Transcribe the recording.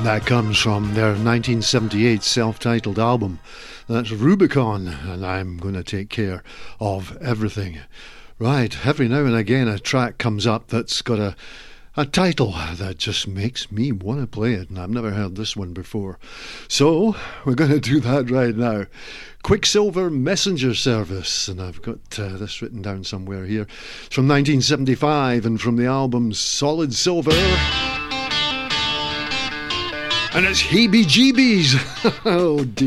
That comes from their 1978 self-titled album. That's Rubicon, and I'm going to take care of everything. Right, every now and again a track comes up that's got a title that just makes me want to play it, and I've never heard this one before. So, we're going to do that right now. Quicksilver Messenger Service, and I've got this written down somewhere here. It's from 1975 and from the album Solid Silver. And it's Heebie Jeebies. Oh dear.